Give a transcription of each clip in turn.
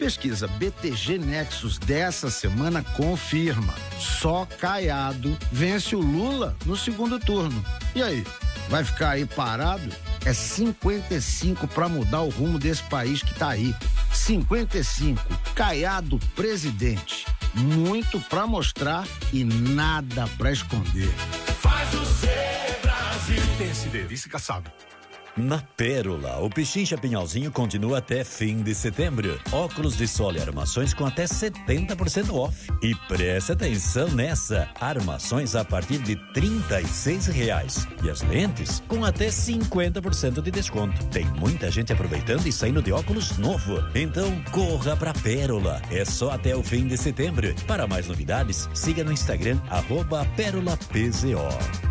pesquisa BTG Nexus dessa semana confirma. Só Caiado vence o Lula no segundo turno. E aí, vai ficar aí parado? É 55 para mudar o rumo desse país que tá aí. 55. Caiado presidente. Muito para mostrar e nada para esconder. Faz o ser Brasil. Tem esse delícia, caçado. Na Pérola, o Pechincha Pinhalzinho continua até fim de setembro. Óculos de sol e armações com até 70% off. E preste atenção nessa, armações a partir de R$36. E as lentes com até 50% de desconto. Tem muita gente aproveitando e saindo de óculos novo. Então corra pra Pérola. É só até o fim de setembro. Para mais novidades, siga no Instagram @PérolaPZO.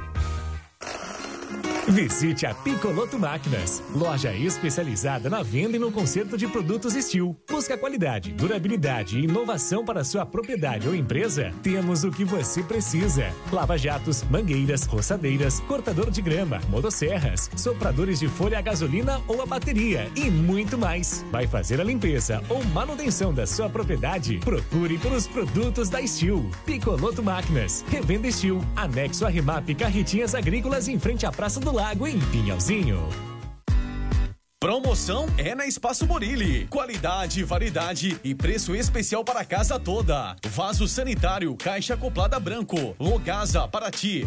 Visite a Picoloto Máquinas, loja especializada na venda e no conserto de produtos Steel. Busca qualidade, durabilidade e inovação para sua propriedade ou empresa? Temos o que você precisa. Lava-jatos, mangueiras, roçadeiras, cortador de grama, motosserras, sopradores de folha a gasolina ou a bateria e muito mais. Vai fazer a limpeza ou manutenção da sua propriedade? Procure pelos produtos da Steel. Picoloto Máquinas, revenda Steel, anexo a Remap Carretinhas Agrícolas em frente à Praça do Lago em Pinhalzinho. Promoção é na Espaço Borilli. Qualidade, variedade e preço especial para a casa toda. Vaso sanitário, caixa acoplada branco. Logasa, Paraty,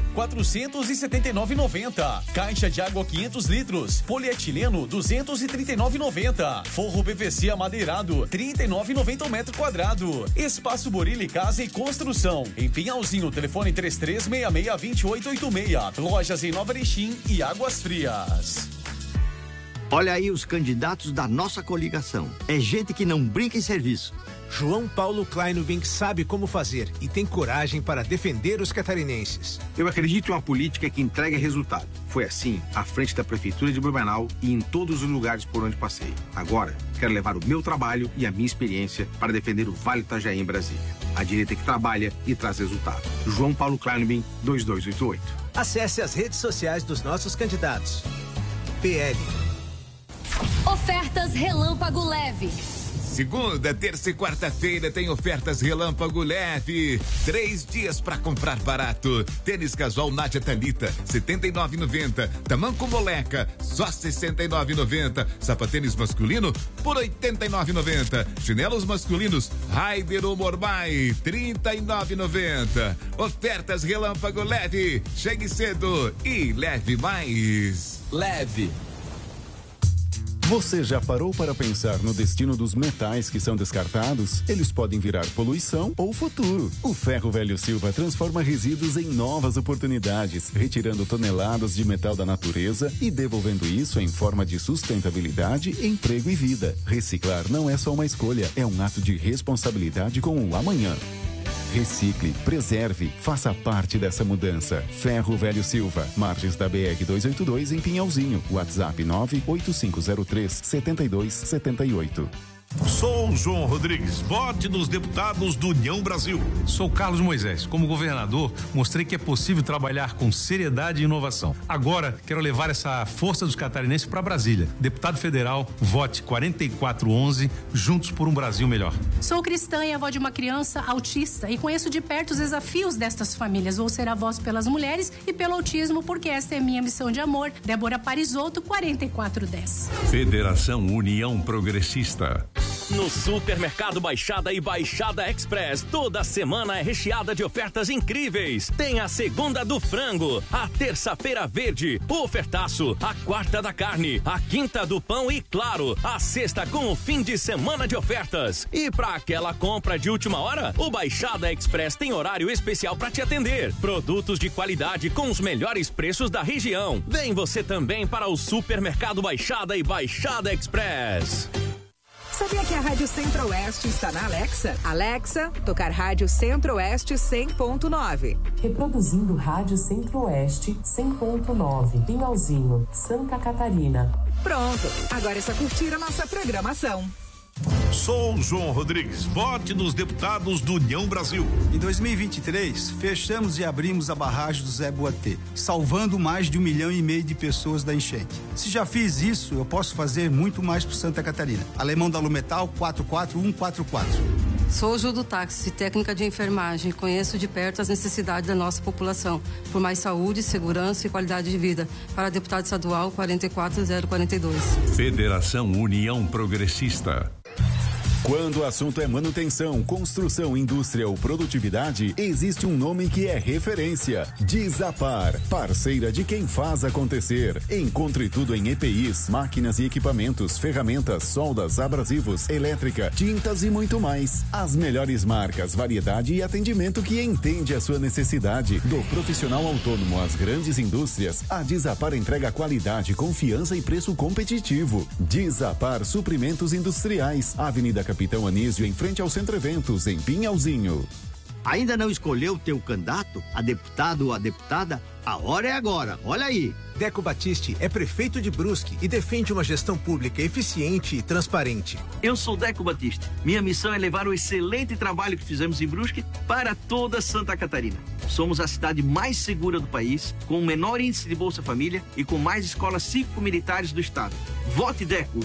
R$479,90. Caixa de água 500 litros. Polietileno, R$239,90. Forro PVC amadeirado, R$39,90 o metro quadrado. Espaço Borilli Casa e Construção. Em Pinhalzinho, telefone 3366-2886. Lojas em Nova Erechim e Águas Frias. Olha aí os candidatos da nossa coligação. É gente que não brinca em serviço. João Paulo Kleinubink sabe como fazer e tem coragem para defender os catarinenses. Eu acredito em uma política que entrega resultado. Foi assim à frente da Prefeitura de Blumenau e em todos os lugares por onde passei. Agora, quero levar o meu trabalho e a minha experiência para defender o Vale Itajaí em Brasília. A direita que trabalha e traz resultado. João Paulo Kleinubink, 2288. Acesse as redes sociais dos nossos candidatos. PL. Ofertas Relâmpago Leve. Segunda, terça e quarta-feira tem ofertas Relâmpago Leve. 3 dias para comprar barato. Tênis casual Nádia Thalita, R$79,90. Tamanco Moleca, só R$69,90. Sapatênis masculino, por R$89,90. Chinelos masculinos, Raider ou Mormai, R$39,90. Ofertas Relâmpago Leve. Chegue cedo e leve mais. Leve. Você já parou para pensar no destino dos metais que são descartados? Eles podem virar poluição ou futuro. O Ferro Velho Silva transforma resíduos em novas oportunidades, retirando toneladas de metal da natureza e devolvendo isso em forma de sustentabilidade, emprego e vida. Reciclar não é só uma escolha, é um ato de responsabilidade com o amanhã. Recicle, preserve, faça parte dessa mudança. Ferro Velho Silva, margens da BR 282 em Pinhalzinho. WhatsApp 98503-7278. Sou o João Rodrigues, vote nos deputados do União Brasil. Sou Carlos Moisés. Como governador, mostrei que é possível trabalhar com seriedade e inovação. Agora, quero levar essa força dos catarinenses para Brasília. Deputado federal, vote 4411, juntos por um Brasil melhor. Sou cristã e avó de uma criança autista e conheço de perto os desafios destas famílias. Vou ser a voz pelas mulheres e pelo autismo, porque esta é minha missão de amor. Débora Parisotto, 4410. Federação União Progressista. No Supermercado Baixada e Baixada Express, toda semana é recheada de ofertas incríveis. Tem a segunda do frango, a terça-feira verde, o ofertaço, a quarta da carne, a quinta do pão e, claro, a sexta com o fim de semana de ofertas. E para aquela compra de última hora, o Baixada Express tem horário especial para te atender. Produtos de qualidade com os melhores preços da região. Vem você também para o Supermercado Baixada e Baixada Express. Sabia que a Rádio Centro-Oeste está na Alexa? Alexa, tocar Rádio Centro-Oeste 100.9. Reproduzindo Rádio Centro-Oeste 100.9. Pinhalzinho, Santa Catarina. Pronto, agora é só curtir a nossa programação. Sou João Rodrigues. Vote nos deputados do União Brasil. Em 2023, fechamos e abrimos a barragem do Zé Boatê, salvando mais de 1,5 milhão de pessoas da enchente. Se já fiz isso, eu posso fazer muito mais por Santa Catarina. Alemão da Lumetal 44144. Sou Ju do Táxi, técnica de enfermagem. Conheço de perto as necessidades da nossa população. Por mais saúde, segurança e qualidade de vida. Para deputado estadual 44042. Federação União Progressista. Quando o assunto é manutenção, construção, indústria ou produtividade, existe um nome que é referência: Desapar, parceira de quem faz acontecer. Encontre tudo em EPIs, máquinas e equipamentos, ferramentas, soldas, abrasivos, elétrica, tintas e muito mais. As melhores marcas, variedade e atendimento que entende a sua necessidade. Do profissional autônomo às grandes indústrias, a Desapar entrega qualidade, confiança e preço competitivo. Desapar Suprimentos Industriais, Avenida Capitão Anísio, em frente ao Centro Eventos, em Pinhalzinho. Ainda não escolheu o teu candidato, a deputado ou a deputada? A hora é agora, olha aí. Deco Batiste é prefeito de Brusque e defende uma gestão pública eficiente e transparente. Eu sou Deco Batiste. Minha missão é levar o excelente trabalho que fizemos em Brusque para toda Santa Catarina. Somos a cidade mais segura do país, com o menor índice de Bolsa Família e com mais escolas cívico-militares do estado. Vote Deco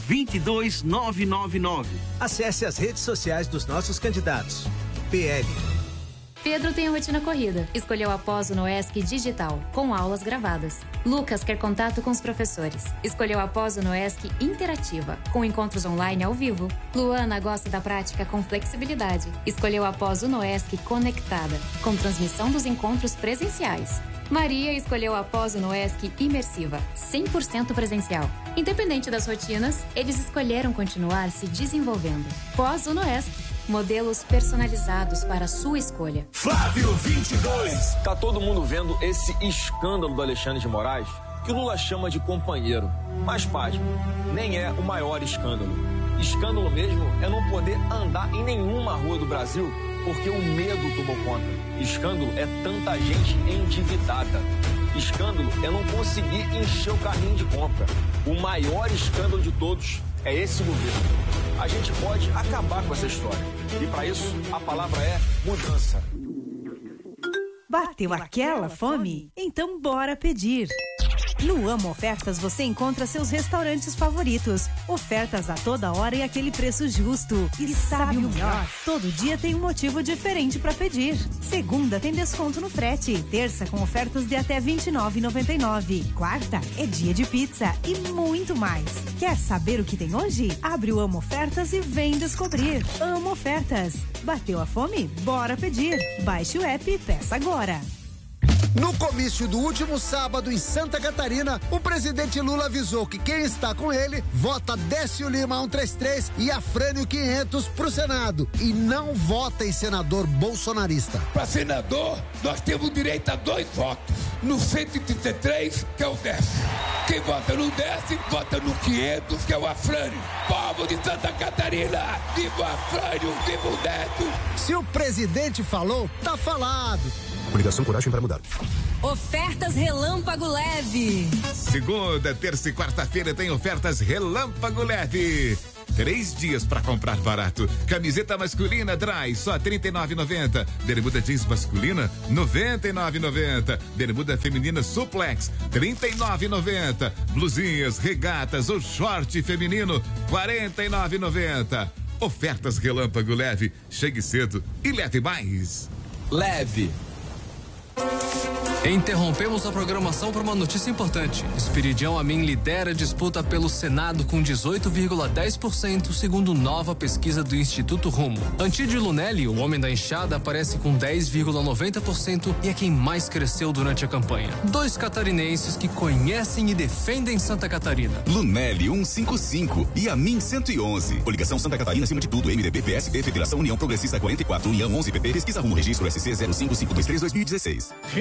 22999. Acesse as redes sociais dos nossos candidatos. PL. Pedro tem a rotina corrida. Escolheu a pós no ESC Digital, com aulas gravadas. Lucas quer contato com os professores. Escolheu a pós no ESC Interativa, com encontros online ao vivo. Luana gosta da prática com flexibilidade. Escolheu a pós no ESC Conectada, com transmissão dos encontros presenciais. Maria escolheu a pós no ESC Imersiva, 100% presencial. Independente das rotinas, eles escolheram continuar se desenvolvendo. Pós no ESC. Modelos personalizados para a sua escolha. Flávio 22. Tá todo mundo vendo esse escândalo do Alexandre de Moraes, que o Lula chama de companheiro. Mas, pasme, nem é o maior escândalo. Escândalo mesmo é não poder andar em nenhuma rua do Brasil porque o medo tomou conta. Escândalo é tanta gente endividada. Escândalo é não conseguir encher o carrinho de compra. O maior escândalo de todos é esse governo. A gente pode acabar com essa história. E para isso, a palavra é mudança. Bateu aquela fome? Então bora pedir. No Amo Ofertas você encontra seus restaurantes favoritos. Ofertas a toda hora e aquele preço justo. E sabe o melhor? Todo dia tem um motivo diferente para pedir. Segunda tem desconto no frete. Terça com ofertas de até R$29,99. Quarta é dia de pizza e muito mais. Quer saber o que tem hoje? Abre o Amo Ofertas e vem descobrir. Amo Ofertas. Bateu a fome? Bora pedir. Baixe o app e peça agora. No comício do último sábado em Santa Catarina, o presidente Lula avisou que quem está com ele vota Décio Lima 133 e Afrânio 500 pro Senado e não vota em senador bolsonarista. Para senador, nós temos direito a 2 votos. No 133, que é o Décio. Quem vota no Décio, vota no 500, que é o Afrânio. Povo de Santa Catarina, viva o Afrânio, viva o Décio. Se o presidente falou, tá falado. Coligação Coragem para Mudar. Ofertas Relâmpago Leve. Segunda, terça e quarta-feira tem ofertas Relâmpago Leve. 3 dias para comprar barato. Camiseta masculina Dry, só R$39,90. Bermuda jeans masculina, R$99,90. Bermuda feminina Suplex, R$39,90. Blusinhas, regatas ou short feminino, R$49,90. Ofertas Relâmpago Leve. Chegue cedo e leve mais. Leve. Interrompemos a programação por uma notícia importante. Esperidião Amin lidera a disputa pelo Senado com 18,10%, segundo nova pesquisa do Instituto Rumo. Antídio Lunelli, o homem da enxada, aparece com 10,90% e é quem mais cresceu durante a campanha. 2 catarinenses que conhecem e defendem Santa Catarina. Lunelli 155 e Amin 111. Coligação Santa Catarina acima de tudo. MDB, PSD, Federação União Progressista 44, União 11 PP. Pesquisa Rumo, registro SC 055232-2016. Refrigeração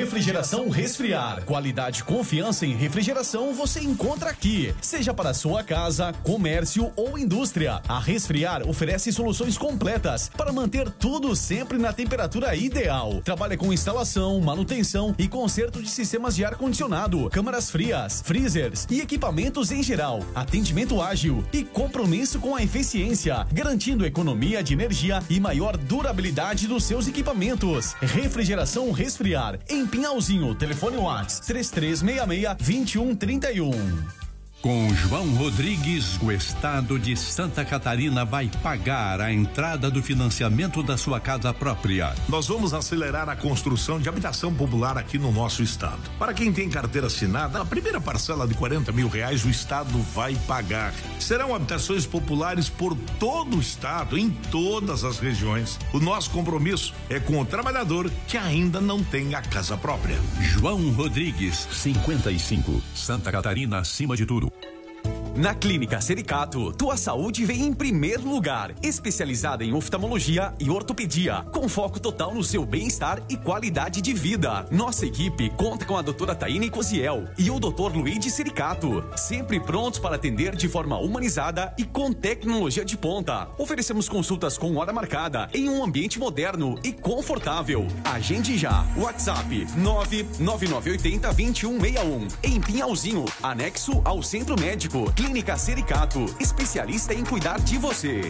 Refrigeração Resfriar. Qualidade e confiança em refrigeração você encontra aqui. Seja para sua casa, comércio ou indústria. A Resfriar oferece soluções completas para manter tudo sempre na temperatura ideal. Trabalha com instalação, manutenção e conserto de sistemas de ar-condicionado, câmaras frias, freezers e equipamentos em geral. Atendimento ágil e compromisso com a eficiência, garantindo economia de energia e maior durabilidade dos seus equipamentos. Refrigeração Resfriar, em Pinhalzinho, telefone WhatsApp 3366-2131. Com João Rodrigues, o estado de Santa Catarina vai pagar a entrada do financiamento da sua casa própria. Nós vamos acelerar a construção de habitação popular aqui no nosso estado. Para quem tem carteira assinada, a primeira parcela de R$40 mil o estado vai pagar. Serão habitações populares por todo o estado, em todas as regiões. O nosso compromisso é com o trabalhador que ainda não tem a casa própria. João Rodrigues, 55. Santa Catarina acima de tudo. Na Clínica Sericato, tua saúde vem em primeiro lugar. Especializada em oftalmologia e ortopedia, com foco total no seu bem-estar e qualidade de vida. Nossa equipe conta com a doutora Taine Cosiel e o doutor Luigi Sericato, sempre prontos para atender de forma humanizada e com tecnologia de ponta. Oferecemos consultas com hora marcada em um ambiente moderno e confortável. Agende já. WhatsApp 99980-2161. Em Pinhalzinho, anexo ao Centro Médico. Clínica Sericato, especialista em cuidar de você.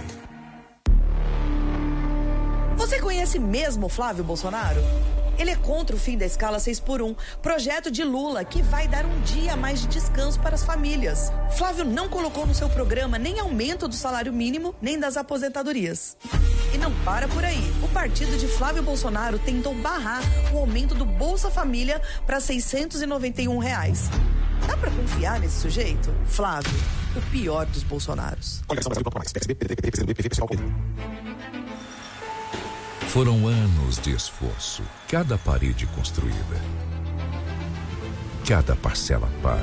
Você conhece mesmo Flávio Bolsonaro? Ele é contra o fim da escala 6x1, projeto de Lula que vai dar um dia a mais de descanso para as famílias. Flávio não colocou no seu programa nem aumento do salário mínimo, nem das aposentadorias. E não para por aí. O partido de Flávio Bolsonaro tentou barrar o aumento do Bolsa Família para R$691. Dá pra confiar nesse sujeito? Flávio, o pior dos Bolsonaros. Foram anos de esforço, cada parede construída, cada parcela paga,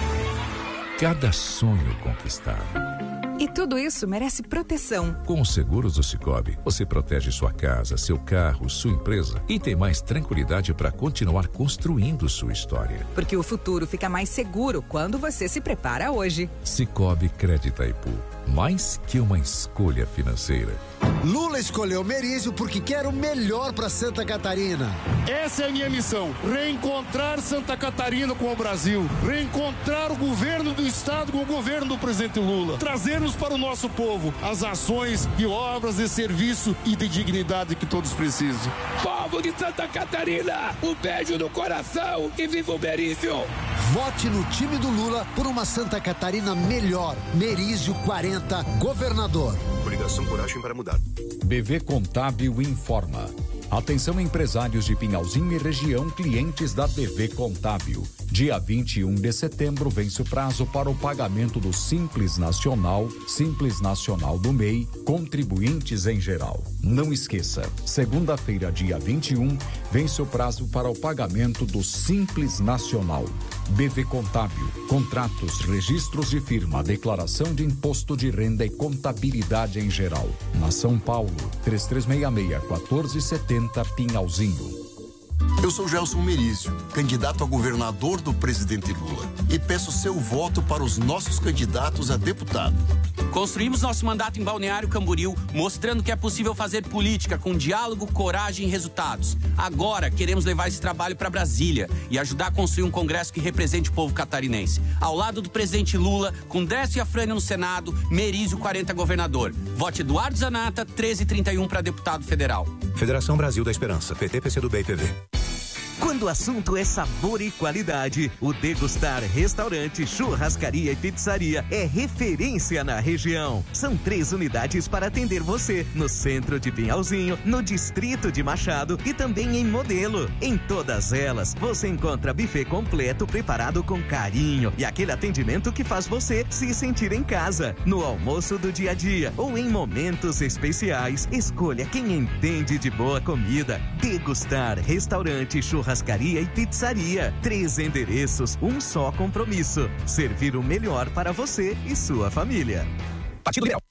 cada sonho conquistado. E tudo isso merece proteção. Com os seguros do Sicoob, você protege sua casa, seu carro, sua empresa e tem mais tranquilidade para continuar construindo sua história. Porque o futuro fica mais seguro quando você se prepara hoje. Sicoob Crédito Itaipu, mais que uma escolha financeira. Lula escolheu Merizio porque quer o melhor para Santa Catarina. Essa é a minha missão, reencontrar Santa Catarina com o Brasil, reencontrar o governo do estado com o governo do presidente Lula, trazermos para o nosso povo as ações e obras de serviço e de dignidade que todos precisam. Povo de Santa Catarina, um beijo no coração e viva o Merizio! Vote no time do Lula por uma Santa Catarina melhor. Merizio 40, governador. Coligação Coragem para Mudar. BV Contábil informa. Atenção empresários de Pinhalzinho e região, clientes da BV Contábil. Dia 21 de setembro vence o prazo para o pagamento do Simples Nacional do MEI, contribuintes em geral. Não esqueça, segunda-feira, dia 21, vence o prazo para o pagamento do Simples Nacional. BV Contábil, contratos, registros de firma, declaração de imposto de renda e contabilidade em geral. Na São Paulo, 3366-1470, Pinhalzinho. Eu sou Gelson Merizio, candidato a governador do presidente Lula, e peço seu voto para os nossos candidatos a deputado. Construímos nosso mandato em Balneário Camboriú, mostrando que é possível fazer política com diálogo, coragem e resultados. Agora queremos levar esse trabalho para Brasília e ajudar a construir um congresso que represente o povo catarinense. Ao lado do presidente Lula, com Décio e Afrânio no Senado, Merizio 40 governador. Vote Eduardo Zanata, 1331 para deputado federal. Federação Brasil da Esperança, PT, PCdoB e PV. Quando o assunto é sabor e qualidade, o Degustar Restaurante, Churrascaria e Pizzaria é referência na região. São 3 unidades para atender você, no centro de Pinhalzinho, no distrito de Machado e também em Modelo. Em todas elas, você encontra buffet completo preparado com carinho e aquele atendimento que faz você se sentir em casa. No almoço do dia a dia ou em momentos especiais, escolha quem entende de boa comida. Degustar Restaurante, Churrascaria e Pizzaria. 3 endereços, um só compromisso. Servir o melhor para você e sua família. Partido Liberal.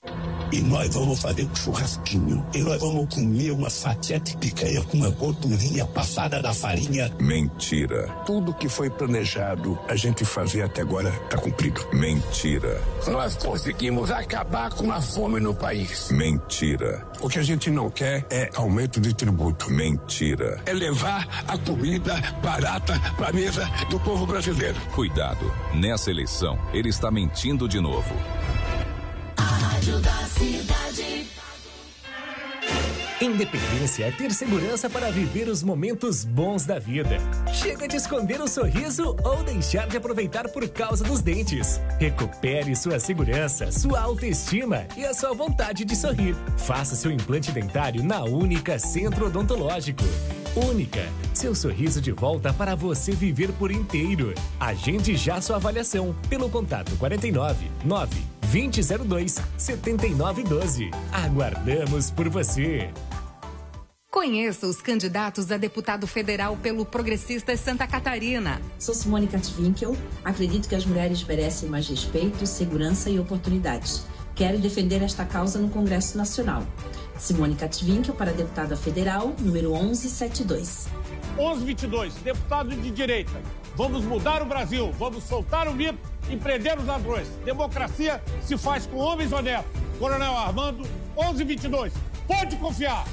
E nós vamos fazer um churrasquinho. E nós vamos comer uma fatia de picanha com uma gordurinha passada da farinha. Mentira. Tudo que foi planejado a gente fazer até agora está cumprido. Mentira. Nós conseguimos acabar com a fome no país. Mentira. O que a gente não quer é aumento de tributo. Mentira. É levar a comida barata para a mesa do povo brasileiro. Cuidado, nessa eleição ele está mentindo de novo. A Rádio da Cidade. Independência é ter segurança para viver os momentos bons da vida. Chega de esconder o sorriso ou deixar de aproveitar por causa dos dentes. Recupere sua segurança, sua autoestima e a sua vontade de sorrir. Faça seu implante dentário na Única Centro Odontológico. Única, seu sorriso de volta para você viver por inteiro. Agende já sua avaliação pelo contato 49 9 2002 7912. Aguardamos por você. Conheça os candidatos a deputado federal pelo Progressistas Santa Catarina. Sou Simone Katwinkel. Acredito que as mulheres merecem mais respeito, segurança e oportunidades. Quero defender esta causa no Congresso Nacional. Simone Katwinkel para deputada federal, número 1172. 1122, deputado de direita. Vamos mudar o Brasil, vamos soltar o mito e prender os ladrões. Democracia se faz com homens honestos. Coronel Armando, 1122. Pode confiar.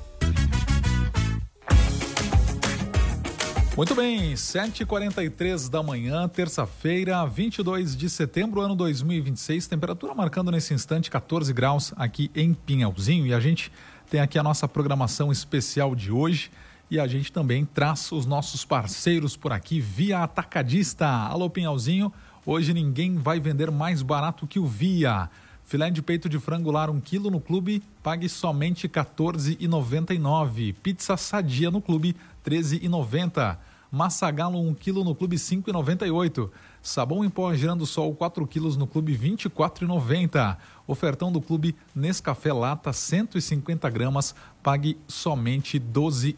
Muito bem, 7h43 da manhã, terça-feira, 22 de setembro, ano 2026, temperatura marcando nesse instante 14 graus aqui em Pinhalzinho, e a gente tem aqui a nossa programação especial de hoje e a gente também traz os nossos parceiros por aqui via Atacadista. Alô Pinhalzinho, hoje ninguém vai vender mais barato que o Via. Filé de peito de frango lar 1 quilo no clube, pague somente R$ 14,99. Pizza Sadia no clube, R$ 13,90. Massa Galo 1 quilo no clube, R$ 5,98. Sabão em pó Girando Sol 4 quilos no clube, R$ 24,90. Ofertão do clube Nescafé Lata 150 gramas, pague somente R$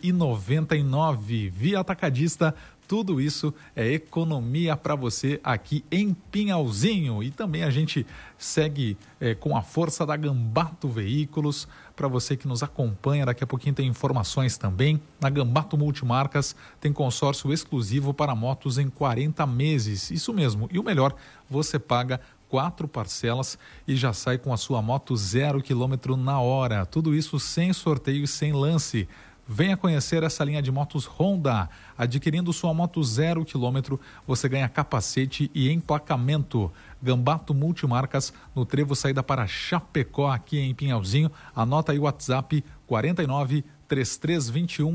12,99. Via Atacadista, tudo isso é economia para você aqui em Pinhalzinho. E também a gente segue com a força da Gambato Veículos. Para você que nos acompanha, daqui a pouquinho tem informações também. Na Gambato Multimarcas tem consórcio exclusivo para motos em 40 meses. Isso mesmo. E o melhor, você paga 4 parcelas e já sai com a sua moto 0 km na hora. Tudo isso sem sorteio e sem lance. Venha conhecer essa linha de motos Honda. Adquirindo sua moto 0 km, você ganha capacete e emplacamento. Gambato Multimarcas, no trevo saída para Chapecó, aqui em Pinhalzinho. Anota aí o WhatsApp 49 3321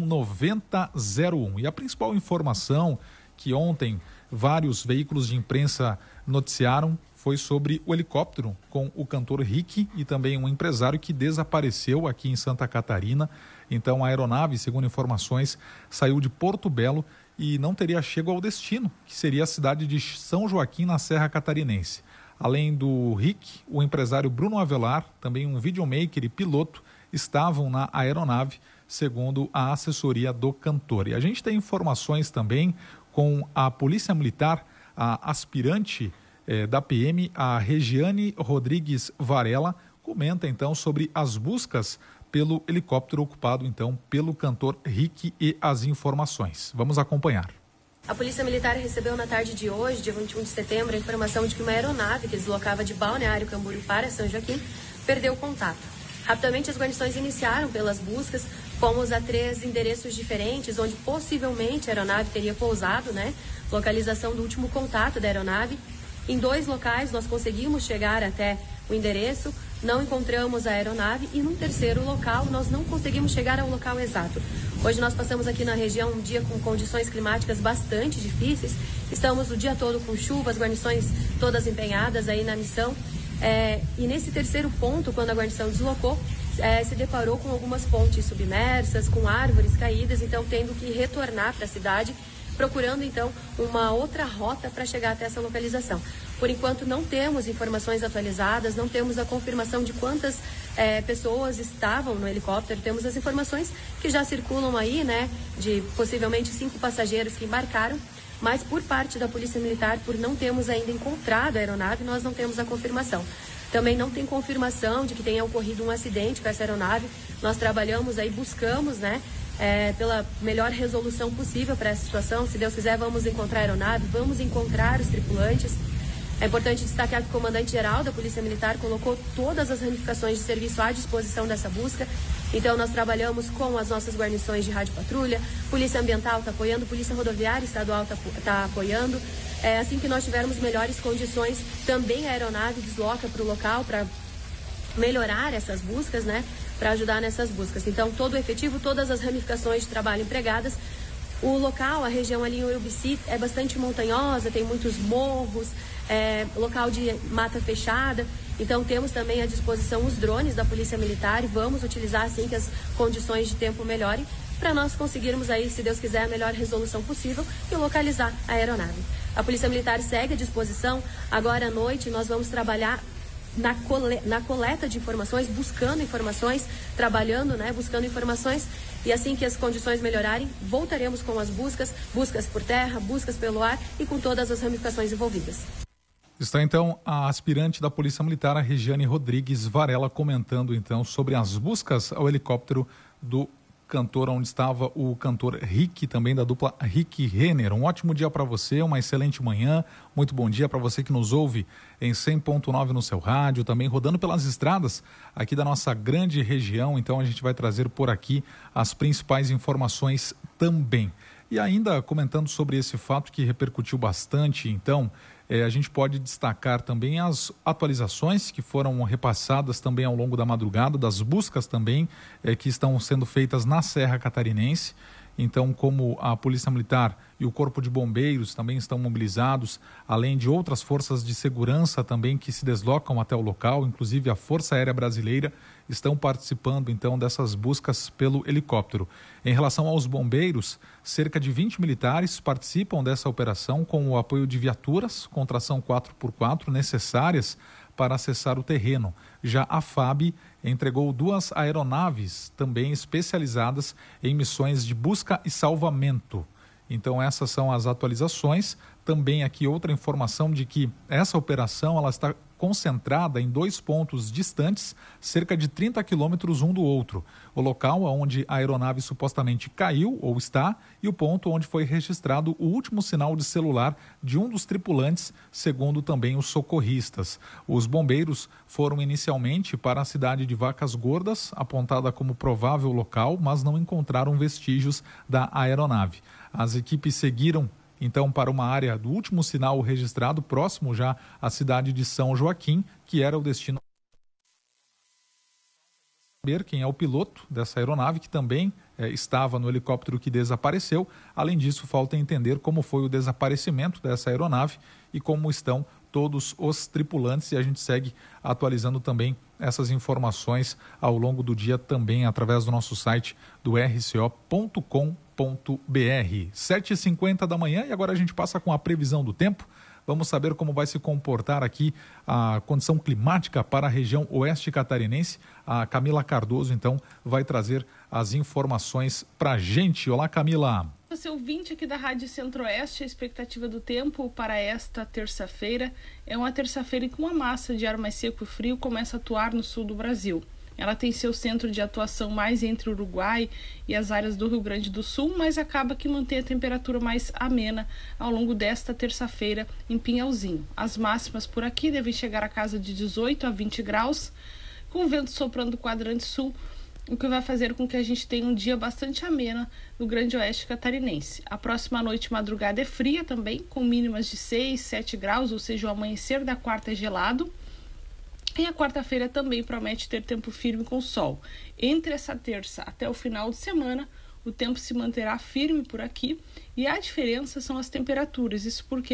9001. E a principal informação que ontem vários veículos de imprensa noticiaram foi sobre o helicóptero com o cantor Rick e também um empresário que desapareceu aqui em Santa Catarina. Então a aeronave, segundo informações, saiu de Porto Belo e não teria chego ao destino, que seria a cidade de São Joaquim, na Serra Catarinense. Além do Rick, o empresário Bruno Avelar, também um videomaker e piloto, estavam na aeronave, segundo a assessoria do cantor. E a gente tem informações também com a Polícia Militar, a aspirante da PM, a Regiane Rodrigues Varela, comenta então sobre as buscas pelo helicóptero ocupado então pelo cantor Rick e as informações. Vamos acompanhar. A Polícia Militar recebeu na tarde de hoje, dia 21 de setembro, a informação de que uma aeronave que deslocava de Balneário Camboriú para São Joaquim perdeu contato. Rapidamente as guarnições iniciaram pelas buscas, fomos a 3 endereços diferentes onde possivelmente a aeronave teria pousado, localização do último contato da aeronave. Em 2 locais nós conseguimos chegar até o endereço, não encontramos a aeronave, e num terceiro local nós não conseguimos chegar ao local exato. Hoje nós passamos aqui na região um dia com condições climáticas bastante difíceis, estamos o dia todo com chuva, as guarnições todas empenhadas aí na missão, e nesse terceiro ponto, quando a guarnição deslocou, se deparou com algumas pontes submersas, com árvores caídas, então tendo que retornar para a cidade, procurando então uma outra rota para chegar até essa localização. Por enquanto não temos informações atualizadas, não temos a confirmação de quantas pessoas estavam no helicóptero, temos as informações que já circulam aí, de possivelmente 5 passageiros que embarcaram, mas por parte da Polícia Militar, por não termos ainda encontrado a aeronave, nós não temos a confirmação. Também não tem confirmação de que tenha ocorrido um acidente com essa aeronave. Nós trabalhamos aí, buscamos, né, pela melhor resolução possível para essa situação. Se Deus quiser, vamos encontrar a aeronave, vamos encontrar os tripulantes. É importante destacar que o comandante-geral da Polícia Militar colocou todas as ramificações de serviço à disposição dessa busca. Então, nós trabalhamos com as nossas guarnições de rádio patrulha, Polícia Ambiental está apoiando, Polícia Rodoviária Estadual está apoiando. Assim que nós tivermos melhores condições, também a aeronave desloca para o local para melhorar essas buscas, né? Para ajudar nessas buscas. Então, todo o efetivo, todas as ramificações de trabalho empregadas. O local, a região ali em Urubici, é bastante montanhosa, tem muitos morros, local de mata fechada. Então, temos também à disposição os drones da Polícia Militar e vamos utilizar assim que as condições de tempo melhorem para nós conseguirmos aí, se Deus quiser, a melhor resolução possível e localizar a aeronave. A Polícia Militar segue à disposição. Agora à noite nós vamos trabalhar na coleta de informações, buscando informações, trabalhando, né, buscando informações, e assim que as condições melhorarem, voltaremos com as buscas por terra, buscas pelo ar e com todas as ramificações envolvidas. Está então a aspirante da Polícia Militar, a Regiane Rodrigues Varela, comentando então sobre as buscas ao helicóptero do cantor, onde estava o cantor Rick, também da dupla Rick Renner. Um ótimo dia para você, uma excelente manhã, muito bom dia para você que nos ouve em 100.9 no seu rádio, também rodando pelas estradas aqui da nossa grande região. Então a gente vai trazer por aqui as principais informações também. E ainda comentando sobre esse fato que repercutiu bastante, então, a gente pode destacar também as atualizações que foram repassadas também ao longo da madrugada, das buscas também que estão sendo feitas na Serra Catarinense. Então, como a Polícia Militar e o Corpo de Bombeiros também estão mobilizados, além de outras forças de segurança também que se deslocam até o local, inclusive a Força Aérea Brasileira, estão participando então dessas buscas pelo helicóptero. Em relação aos bombeiros, cerca de 20 militares participam dessa operação com o apoio de viaturas com tração 4x4 necessárias para acessar o terreno. Já a FAB entregou 2 aeronaves também especializadas em missões de busca e salvamento. Então essas são as atualizações. Também aqui outra informação de que essa operação ela está concentrada em 2 pontos distantes, cerca de 30 quilômetros um do outro. O local onde a aeronave supostamente caiu ou está e o ponto onde foi registrado o último sinal de celular de um dos tripulantes, segundo também os socorristas. Os bombeiros foram inicialmente para a cidade de Vacas Gordas, apontada como provável local, mas não encontraram vestígios da aeronave. As equipes seguiram então para uma área do último sinal registrado, próximo já à cidade de São Joaquim, que era o destino. Saber quem é o piloto dessa aeronave, que também estava no helicóptero que desapareceu. Além disso, falta entender como foi o desaparecimento dessa aeronave e como estão todos os tripulantes, e a gente segue atualizando também essas informações ao longo do dia também através do nosso site do rco.com.br. 7h50 da manhã, e agora a gente passa com a previsão do tempo. Vamos saber como vai se comportar aqui a condição climática para a região oeste catarinense. A Camila Cardoso, então, vai trazer as informações para a gente. Olá, Camila. Você ouvinte aqui da Rádio Centro-Oeste, a expectativa do tempo para esta terça-feira é uma terça-feira em que uma massa de ar mais seco e frio começa a atuar no sul do Brasil. Ela tem seu centro de atuação mais entre o Uruguai e as áreas do Rio Grande do Sul, mas acaba que mantém a temperatura mais amena ao longo desta terça-feira em Pinhalzinho. As máximas por aqui devem chegar a casa de 18 a 20 graus, com o vento soprando do quadrante sul, o que vai fazer com que a gente tenha um dia bastante ameno no Grande Oeste catarinense. A próxima noite e madrugada é fria também, com mínimas de 6, 7 graus, ou seja, o amanhecer da quarta é gelado. E a quarta-feira também promete ter tempo firme com sol. Entre essa terça até o final de semana, o tempo se manterá firme por aqui e a diferença são as temperaturas. Isso porque